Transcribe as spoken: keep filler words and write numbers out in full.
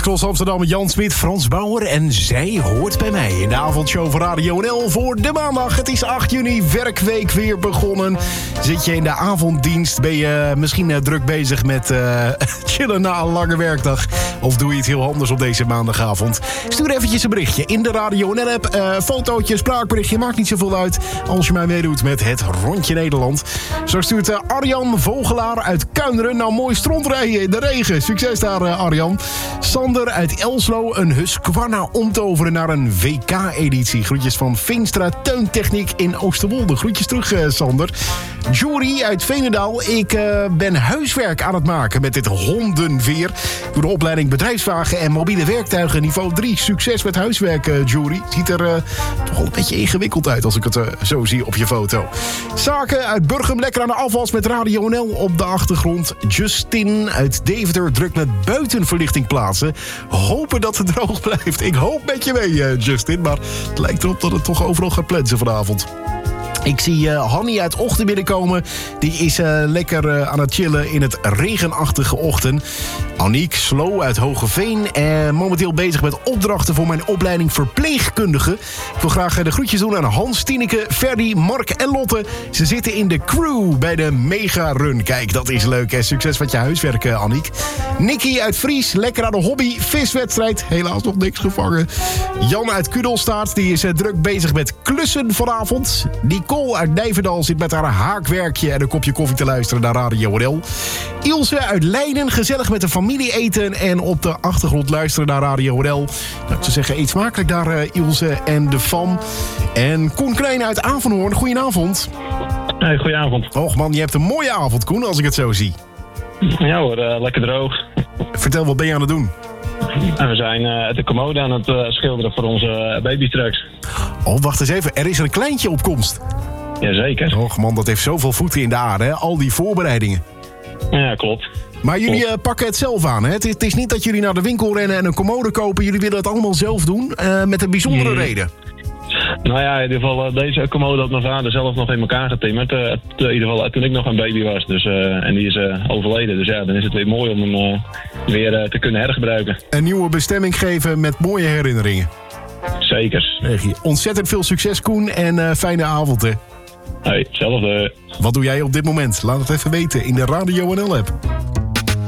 Cross Amsterdam met Jan Smit, Frans Bauer en zij hoort bij mij in de avondshow van Radio N L voor de maandag. Het is acht juni, werkweek weer begonnen. Zit je in de avonddienst, ben je misschien uh, druk bezig met uh, chillen na een lange werkdag. Of doe je het heel anders op deze maandagavond? Stuur eventjes een berichtje in de Radio N L-app. Uh, fotootje, spraakberichtje, maakt niet zoveel uit als je mij meedoet met het Rondje Nederland. Zo stuurt uh, Arjan Vogelaar uit Kuinderen. Nou, mooi strontrijden in de regen. Succes daar, uh, Arjan. Sander uit Elslo, een Husqvarna omtoveren naar een W K-editie. Groetjes van Veenstra Teuntechniek in Oosterwolde. Groetjes terug, uh, Sander. Jury uit Veenendaal. Ik uh, ben huiswerk aan het maken met dit hondenveer. Door de opleiding bedrijfswagen en mobiele werktuigen niveau drie. Succes met huiswerk, uh, Jury. Ziet er uh, toch wel een beetje ingewikkeld uit als ik het uh, zo zie op je foto. Zaken uit Burgum, lekker aan de afwas met Radio N L op de achtergrond. Justin uit Deventer drukt met buitenverlichting plaatsen. Hopen dat het droog blijft. Ik hoop met je mee, uh, Justin. Maar het lijkt erop dat het toch overal gaat plensen vanavond. Ik zie uh, Hanny uit Ochten binnenkomen. Die is uh, lekker uh, aan het chillen in het regenachtige ochtend. Aniek Slow uit Hogeveen. Uh, momenteel bezig met opdrachten voor mijn opleiding verpleegkundige. Ik wil graag uh, de groetjes doen aan Hans, Tineke, Ferdy, Mark en Lotte. Ze zitten in de crew bij de Mega Run. Kijk, dat is leuk. Hè? Succes met je huiswerk, uh, Aniek. Nicky uit Fries, lekker aan de hobby. Viswedstrijd, helaas nog niks gevangen. Jan uit Kudelstaart, die is uh, druk bezig met klussen vanavond. Nicole uit Nijverdal zit met haar haakwerkje en een kopje koffie te luisteren naar Radio N L. Ilse uit Leiden, gezellig met de familie eten en op de achtergrond luisteren naar Radio N L. Nou, ik zou zeggen, eet smakelijk daar, uh, Ilse en de fam. En Koen Klein uit Avenhoorn, goedenavond. Hey, goedenavond. Och man, je hebt een mooie avond, Koen, als ik het zo zie. Ja hoor, uh, lekker droog. Vertel, wat ben je aan het doen? En we zijn uh, de commode aan het uh, schilderen voor onze uh, babytrucks. Oh, wacht eens even. Er is een kleintje op komst. Jazeker. Och man, dat heeft zoveel voeten in de aarde, hè? Al die voorbereidingen. Ja, klopt. Maar jullie uh, pakken het zelf aan, hè? Het is, het is niet dat jullie naar de winkel rennen en een commode kopen. Jullie willen het allemaal zelf doen, uh, met een bijzondere hmm. reden. Nou ja, in ieder geval, uh, deze commode had mijn vader zelf nog in elkaar getimmerd. Uh, in ieder geval, uh, toen ik nog een baby was. Dus, uh, en die is uh, overleden. Dus ja, dan is het weer mooi om hem uh, weer uh, te kunnen hergebruiken. Een nieuwe bestemming geven met mooie herinneringen. Zeker. Ontzettend veel succes, Koen, en uh, fijne avond, hè. Hey, hetzelfde. Wat doe jij op dit moment? Laat het even weten in de Radio N L-app.